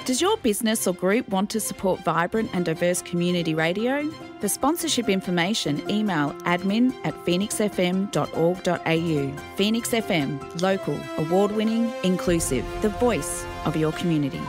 Does your business or group want to support vibrant and diverse community radio? For sponsorship information, email admin@phoenixfm.org.au. Phoenix FM, local, award-winning, inclusive, the voice of your community.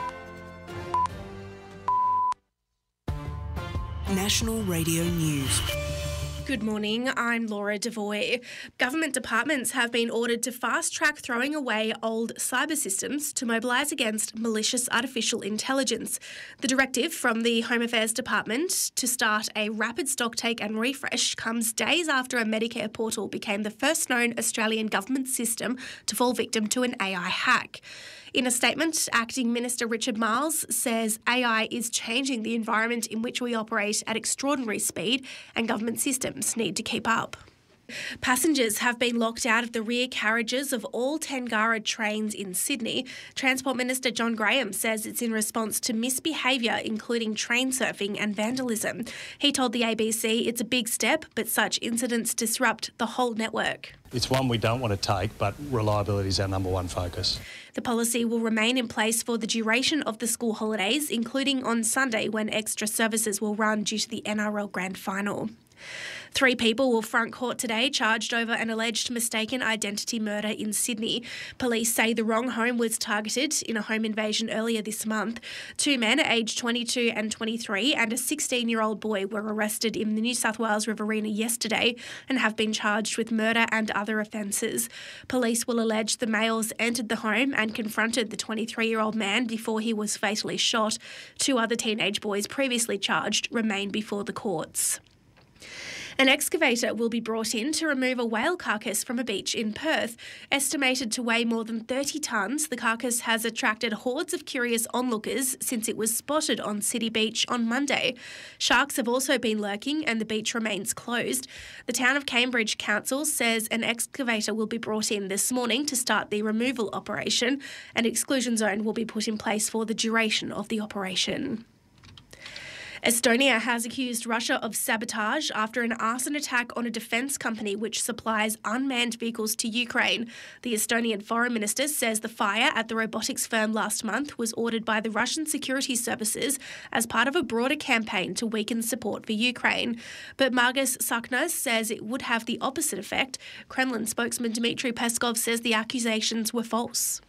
National Radio News. Good morning, I'm Laura Devoy. Government departments have been ordered to fast-track throwing away old cyber systems to mobilise against malicious artificial intelligence. The directive from the Home Affairs Department to start a rapid stocktake and refresh comes days after a Medicare portal became the first known Australian government system to fall victim to an AI hack. In a statement, Acting Minister Richard Marles says AI is changing the environment in which we operate at extraordinary speed and government systems need to keep up. Passengers have been locked out of the rear carriages of all Tangara trains in Sydney. Transport Minister John Graham says it's in response to misbehaviour, including train surfing and vandalism. He told the ABC it's a big step, but such incidents disrupt the whole network. It's one we don't want to take, but reliability is our number one focus. The policy will remain in place for the duration of the school holidays, including on Sunday when extra services will run due to the NRL Grand Final. 3 people will front court today charged over an alleged mistaken identity murder in Sydney. Police say the wrong home was targeted in a home invasion earlier this month. 2 men aged 22 and 23 and a 16-year-old boy were arrested in the New South Wales Riverina yesterday and have been charged with murder and other offences. Police will allege the males entered the home and confronted the 23-year-old man before he was fatally shot. 2 other teenage boys previously charged remain before the courts. An excavator will be brought in to remove a whale carcass from a beach in Perth. Estimated to weigh more than 30 tonnes, the carcass has attracted hordes of curious onlookers since it was spotted on City Beach on Monday. Sharks have also been lurking and the beach remains closed. The Town of Cambridge Council says an excavator will be brought in this morning to start the removal operation. An exclusion zone will be put in place for the duration of the operation. Estonia has accused Russia of sabotage after an arson attack on a defence company which supplies unmanned vehicles to Ukraine. The Estonian Foreign Minister says the fire at the robotics firm last month was ordered by the Russian security services as part of a broader campaign to weaken support for Ukraine. But Margus Saknas says it would have the opposite effect. Kremlin spokesman Dmitry Peskov says the accusations were false.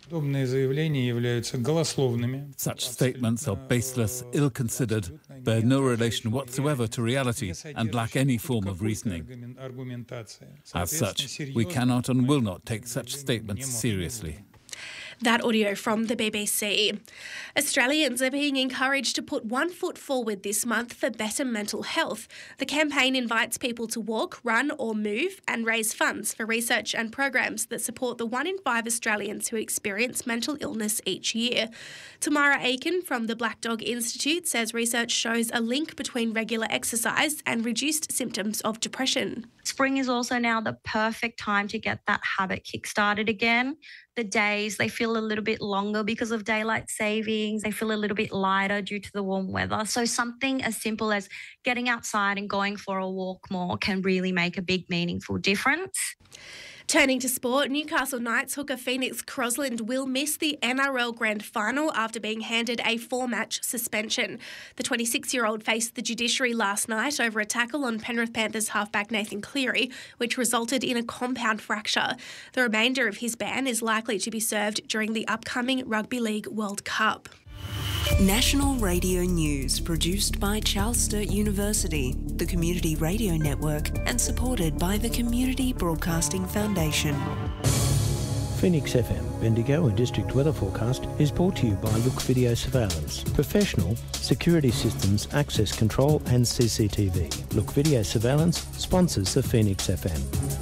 Such statements are baseless, ill-considered, bear no relation whatsoever to reality and lack any form of reasoning. As such, we cannot and will not take such statements seriously. That audio from the BBC. Australians are being encouraged to put one foot forward this month for better mental health. The campaign invites people to walk, run or move and raise funds for research and programs that support the 1 in 5 Australians who experience mental illness each year. Tamara Aiken from the Black Dog Institute says research shows a link between regular exercise and reduced symptoms of depression. Spring is also now the perfect time to get that habit kick-started again. The days, they feel a little bit longer because of daylight savings. They feel a little bit lighter due to the warm weather. So something as simple as getting outside and going for a walk more can really make a big, meaningful difference. Turning to sport, Newcastle Knights hooker Phoenix Crosland will miss the NRL Grand Final after being handed a 4-match suspension. The 26-year-old faced the judiciary last night over a tackle on Penrith Panthers halfback Nathan Cleary, which resulted in a compound fracture. The remainder of his ban is likely to be served during the upcoming Rugby League World Cup. National Radio News, produced by Charles Sturt University, the Community Radio Network, and supported by the Community Broadcasting Foundation. Phoenix FM, Bendigo and District Weather Forecast is brought to you by Look Video Surveillance. Professional security systems, access control and CCTV. Look Video Surveillance sponsors the Phoenix FM.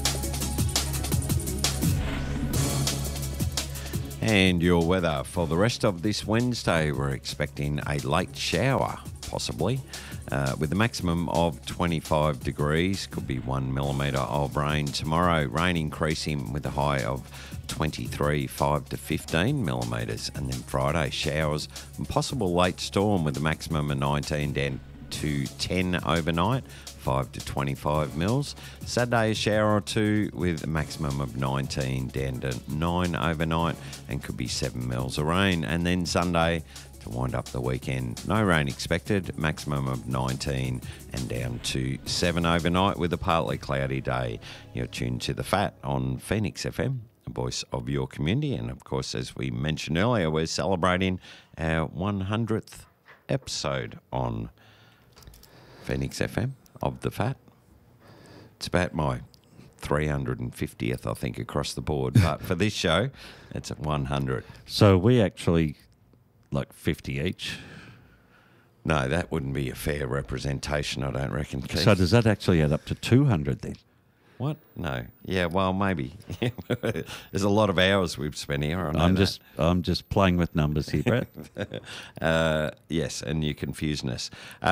And your weather for the rest of this Wednesday, we're expecting a late shower, possibly, with a maximum of 25 degrees. Could be 1 millimetre of rain tomorrow. Rain increasing with a high of 23, 5 to 15 millimetres. And then Friday, showers and possible late storm with a maximum of 19 down to 10 overnight. 5 to 25 mils. Saturday, a shower or two with a maximum of 19 down to 9 overnight and could be 7 mils of rain. And then Sunday, to wind up the weekend. No rain expected, maximum of 19 and down to 7 overnight with a partly cloudy day. You're tuned to The Fat on Phoenix FM, the voice of your community. And of course, as we mentioned earlier, we're celebrating our 100th episode on Phoenix FM of The Fat. It's about my 350th, I think, across the board. But for this show, it's at 100. So we actually, like 50 each. No, that wouldn't be a fair representation, I don't reckon, Keith. So does that actually add up to 200 then? What? No. Yeah, well, maybe. There's a lot of hours we've spent here. I know I'm just playing with numbers here, Brett. Yes, and you're confusing us.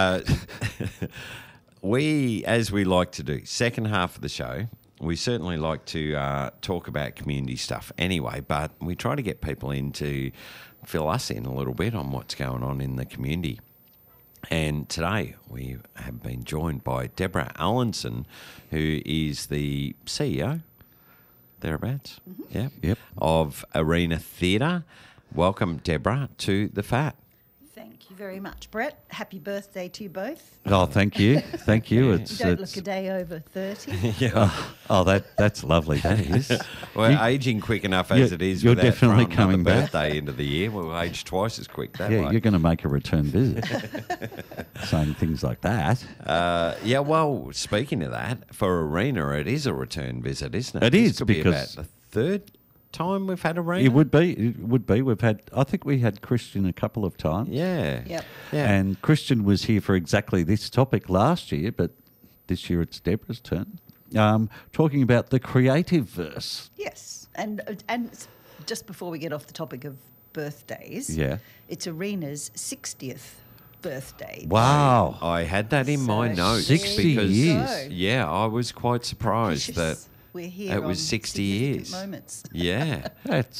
We, as we like to do, second half of the show, we certainly like to talk about community stuff anyway, but we try to get people in to fill us in a little bit on what's going on in the community. And today we have been joined by Deborah Allinson, who is the CEO, thereabouts, Yep. of Arena Theatre. Welcome, Deborah, to The Fat. Thank you very much, Brett. Happy birthday to you both. Oh, thank you. Thank you. You don't look a day over 30. Yeah. That's lovely, that is. We're aging quick enough as it is. You're without definitely throwing coming another back. birthday into the year. We'll age twice as quick that way. Yeah, you're going to make a return visit. Saying things like that. Yeah, well, speaking of that, for Arena, it is a return visit, isn't it? It This is, could be because- about the third time we've had Arena. It would be. I think we had Christian a couple of times. Yeah. Yep. Yeah. And Christian was here for exactly this topic last year, but this year it's Deborah's turn. Talking about the creative verse. Yes. And just before we get off the topic of birthdays, Yeah. it's Arena's 60th birthday. Wow. I had that in my So notes 60 because, years. yeah, I was quite surprised that we're here it was on 60 significant years. moments. Yeah.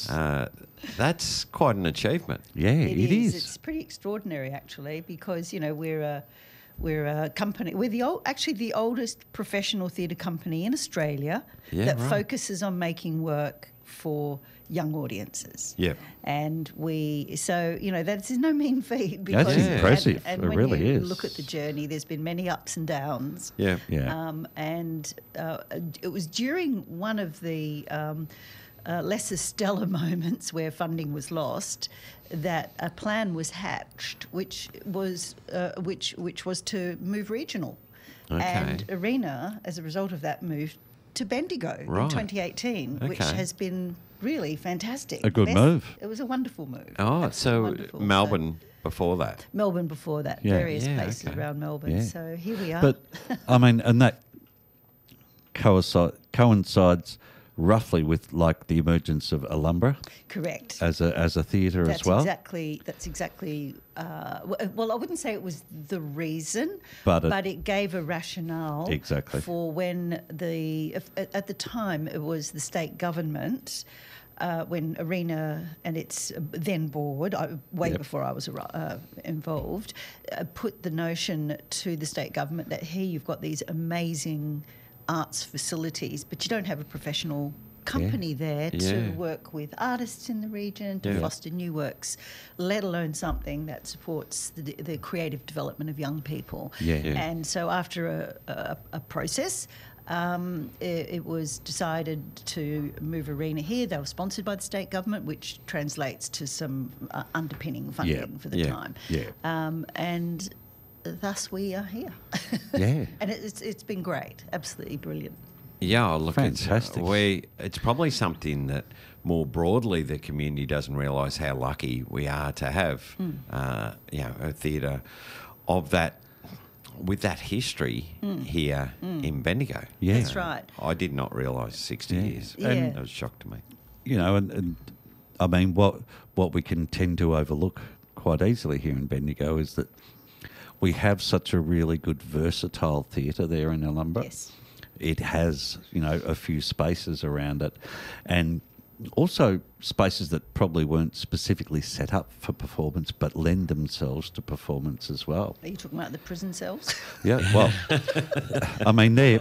That's quite an achievement. Yeah, it is. It's pretty extraordinary, actually, because we're a company. We're the oldest professional theatre company in Australia that focuses on making work for young audiences. Yeah. And that's no mean feat. Because, That's impressive. And It when really you is. look at the journey, there's been many ups and downs. Yeah. Yeah. It was during one of the lesser stellar moments where funding was lost that a plan was hatched, which was to move regional, Okay. and Arena, as a result of that, moved to Bendigo in 2018, which Okay. has been really fantastic. A good move. It was a wonderful move. Oh, Absolutely so wonderful. Melbourne before that. Melbourne before that, Yeah. various Yeah, places okay. around Melbourne. Yeah. So here we are. But, I mean, and that coincides roughly with, like, the emergence of Alumbra Correct. as a theatre as well. That's exactly. Well, I wouldn't say it was the reason, But it gave a rationale. Exactly. For when at the time it was the state government. When Arena and its then board, way Yep. before I was involved, put the notion to the state government that here you've got these amazing arts facilities, but you don't have a professional company there Yeah. to work with artists in the region, to Yeah. foster new works, let alone something that supports the creative development of young people. Yeah. Yeah. And so after a process, it was decided to move Arena here. They were sponsored by the state government, which translates to some underpinning funding for the Yeah. time. Yeah. And thus we are here. Yeah. And it's been great, absolutely brilliant. Yeah, look, Fantastic. It's probably something that more broadly the community doesn't realise how lucky we are to have, a theatre of that, with that history here in Bendigo. Yeah. That's right. I did not realise 60 Yeah. years. Yeah. That was a shock to me. You know, and I mean, what we can tend to overlook quite easily here in Bendigo is that we have such a really good versatile theatre there in Alumbra. Yes. It has, a few spaces around it. And also spaces that probably weren't specifically set up for performance but lend themselves to performance as well. Are you talking about the prison cells? Yeah, well, I mean, they're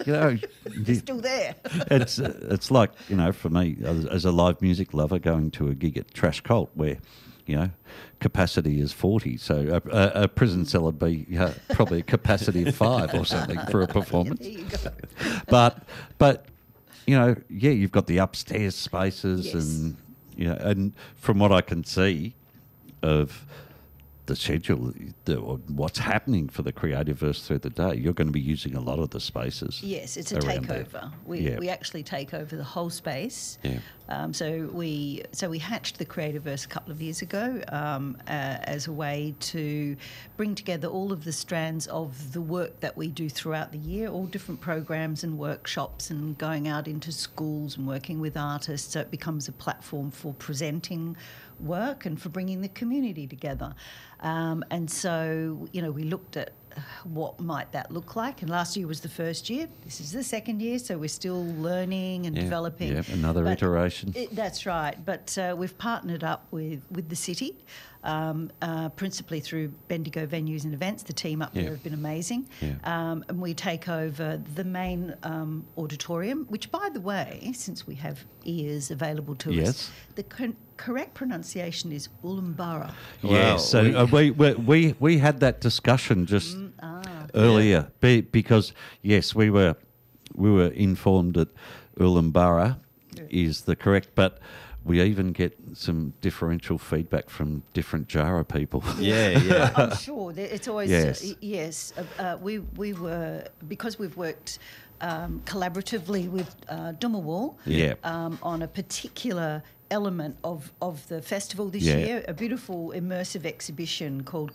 still there. It's like, for me, as a live music lover, going to a gig at Trash Cult where, capacity is 40. So a prison cell would be probably a capacity of 5 or something for a performance. There you go. But you've got the upstairs spaces and from what I can see of the schedule, what's happening for the Creativerse through the day, you're going to be using a lot of the spaces. Yes, it's a takeover. We actually take over the whole space. Yeah. So we hatched the Creativerse a couple of years ago as a way to bring together all of the strands of the work that we do throughout the year, all different programs and workshops and going out into schools and working with artists, so it becomes a platform for presenting work and for bringing the community together. And so, we looked at what might that look like. And last year was the first year. This is the second year, so we're still learning and developing. Yeah, another iteration. That's right. But we've partnered up with the city, principally through Bendigo Venues and Events. The team up there have been amazing. Yeah. And we take over the main auditorium, which, by the way, since we have ears available to us, the correct pronunciation is Ulaambara. Yes, so we had that discussion just earlier because we were informed that Ulaambara is the correct, but we even get some differential feedback from different Jara people. Yeah. I'm sure it's always yes. We were, because we've worked collaboratively with Dumawal on a particular element of the festival this year, a beautiful immersive exhibition called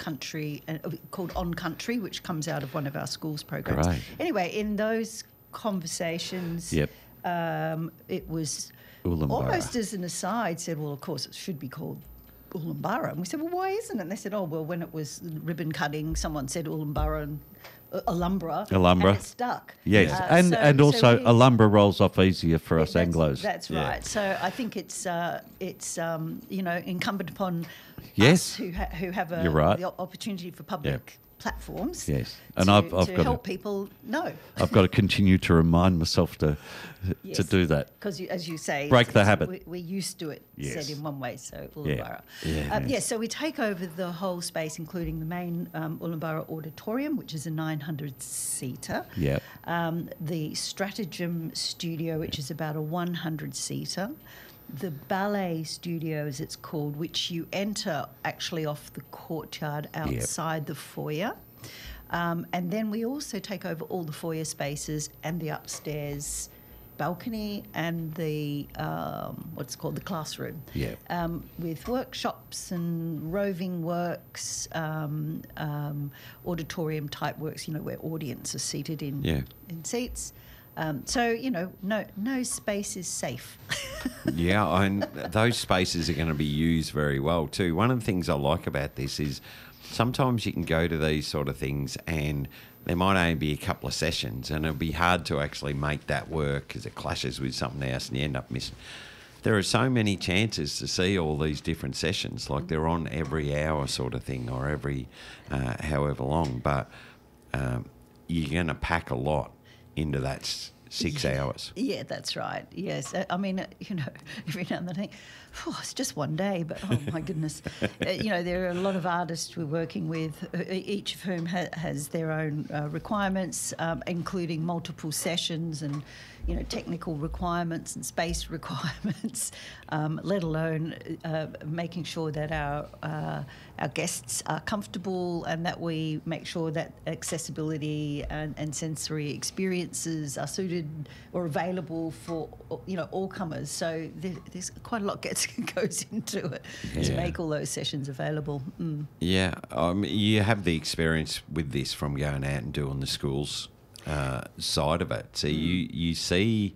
On Country, which comes out of one of our schools programs. Right. Anyway, in those conversations, it was Ulaambara. Almost as an aside said, well, of course it should be called Ulaambara. And we said, well, why isn't it? And they said, oh, well, when it was ribbon cutting, someone said Ulaambara and Alhambra, and it stuck. Yes, and also Alhambra rolls off easier for us Anglos. That's right. So I think it's incumbent upon us who have the opportunity for public platforms. Yes, and I've got to help people know. I've got to continue to remind myself to do that because, as you say, break the habit. We're used to it said in one way. So Ulaambara. So we take over the whole space, including the main Ulaambara auditorium, which is a 900-seater. Yeah. The Stratagem Studio, which is about a 100-seater. The ballet studio, as it's called, which you enter actually off the courtyard outside the foyer. And then we also take over all the foyer spaces and the upstairs balcony and the what's called the classroom. Yeah. With workshops and roving works, auditorium type works, where audience are seated in seats. So, no space is safe. Yeah, and those spaces are going to be used very well too. One of the things I like about this is sometimes you can go to these sort of things and there might only be a couple of sessions and it'll be hard to actually make that work because it clashes with something else and you end up missing. There are so many chances to see all these different sessions, like they're on every hour sort of thing or every however long, but you're going to pack a lot into that 6 hours. Yeah, that's right. Yes. I mean, every now and then I think, it's just one day, but oh my goodness. There are a lot of artists we're working with, each of whom has their own requirements, including multiple sessions and, technical requirements and space requirements, let alone making sure that our guests are comfortable and that we make sure that accessibility and sensory experiences are suited or available for, all comers. So there's quite a lot goes into it to make all those sessions available. Mm. Yeah, you have the experience with this from going out and doing the schools side of it. So you see,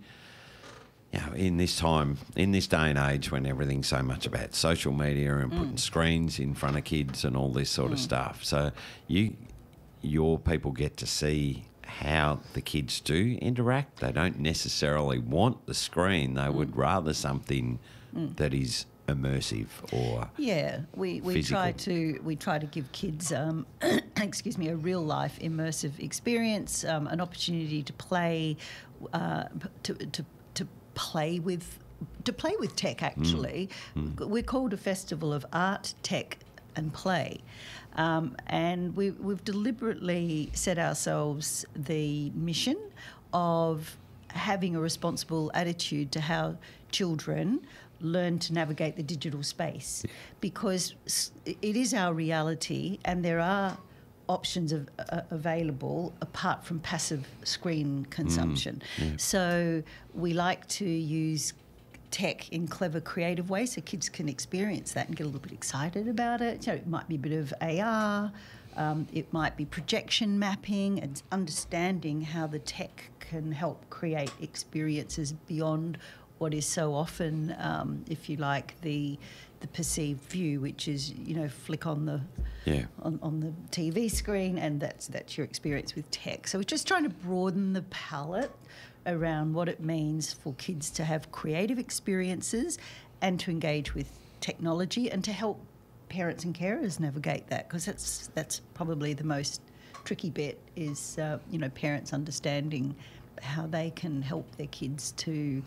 in this day and age when everything's so much about social media and putting screens in front of kids and all this sort of stuff. So your people get to see how the kids do interact. They don't necessarily want the screen. They would rather something that is immersive or we try to give kids excuse me, a real life immersive experience, an opportunity to play to play with tech. Actually, we're called a festival of art, tech, and play. And we've deliberately set ourselves the mission of having a responsible attitude to how children learn to navigate the digital space, because it is our reality and there are options available apart from passive screen consumption. So we like to use tech in clever, creative ways so kids can experience that and get a little bit excited about it. So it might be a bit of AR, it might be projection mapping and understanding how the tech can help create experiences beyond what is so often, if you like, the perceived view, which is, flick on the on the TV screen, and that's your experience with tech. So we're just trying to broaden the palette around what it means for kids to have creative experiences and to engage with technology, and to help parents and carers navigate that, because that's probably the most tricky bit is parents understanding how they can help their kids to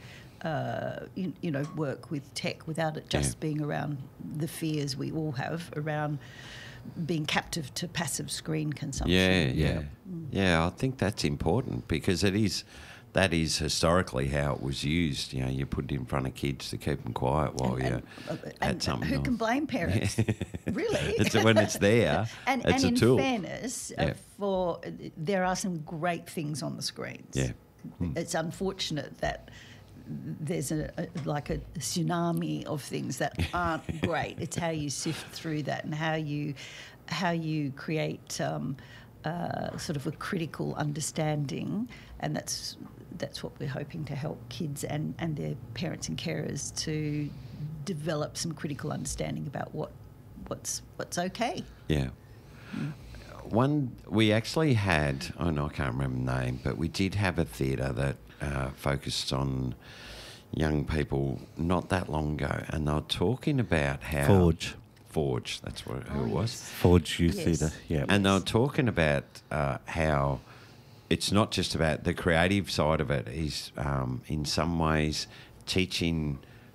work with tech without it just being around the fears we all have around being captive to passive screen consumption. Yeah, I think that's important, because that is historically how it was used. You put it in front of kids to keep them quiet while you had something. Who can blame parents? Really? When it's there, it's a tool. And in fairness, there are some great things on the screens. Yeah. It's unfortunate that there's a tsunami of things that aren't great. It's how you sift through that and how you create sort of a critical understanding, and that's what we're hoping to help kids and their parents and carers to develop some critical understanding about what's okay. Yeah. One we actually had, I can't remember the name, but we did have a theatre that focused on young people not that long ago, and they were talking about how Forge, that's who it was. Forge Youth Theatre, yeah. And they were talking about how it's not just about the creative side of it. Is in some ways teaching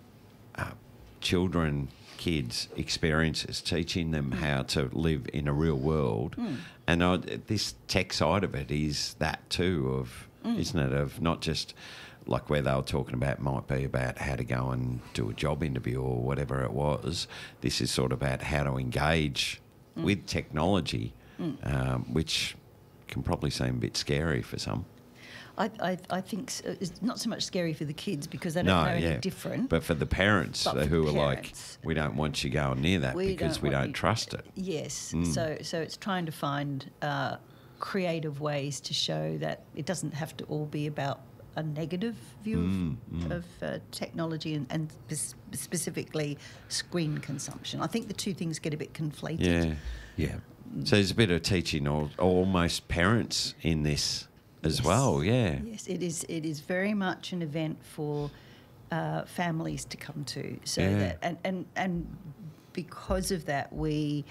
kids experiences, teaching them how to live in a real world. And this tech side of it is that too, isn't it, of not just like where they were talking about might be about how to go and do a job interview or whatever it was. This is sort of about how to engage with technology, which can probably seem a bit scary for some. I think it's not so much scary for the kids because they don't know any different. But for the parents who are like, we don't want you going near that because we don't trust it. Yes. So it's trying to find creative ways to show that it doesn't have to all be about a negative view of technology and specifically screen consumption. I think the two things get a bit conflated. Yeah. So there's a bit of teaching or almost parents in this as well, yeah. Yes, it is very much an event for families to come to. So that and because of that, we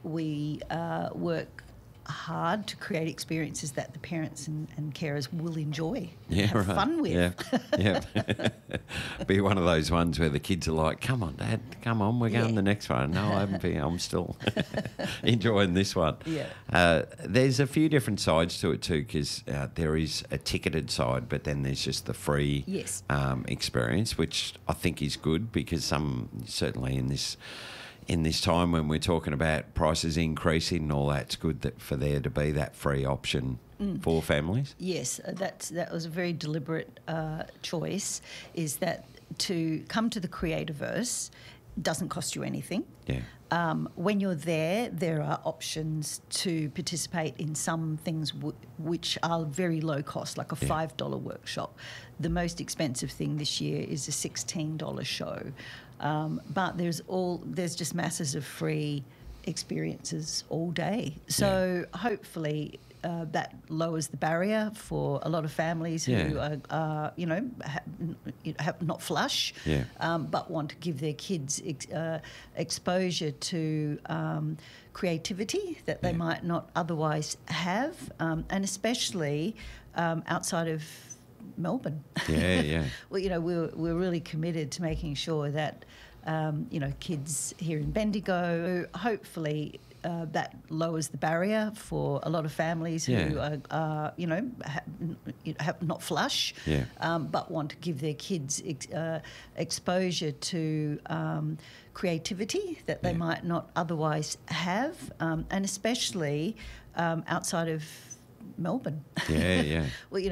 work hard to create experiences that the parents and carers will enjoy, have fun with. Yeah. Be one of those ones where the kids are like, come on, Dad, come on, we're going to the next one. No, I haven't been, I'm still enjoying this one. Yeah. There's a few different sides to it too, because there is a ticketed side, but then there's just the free experience, which I think is good, because certainly in this time when we're talking about prices increasing and all that, it's good for there to be that free option for families. Yes, that was a very deliberate choice, is that to come to the Creativerse doesn't cost you anything. Yeah. When you're there are options to participate in some things which are very low cost, like a $5 workshop. The most expensive thing this year is a $16 show. But there's just masses of free experiences all day. So hopefully that lowers the barrier for a lot of families who are have not flush, but want to give their kids exposure to creativity that they might not otherwise have, and especially outside of Melbourne. Well, we're really committed to making sure that kids here in Bendigo, hopefully that lowers the barrier for a lot of families who are have not flush, but want to give their kids exposure to creativity that they might not otherwise have, and especially outside of Melbourne. Well,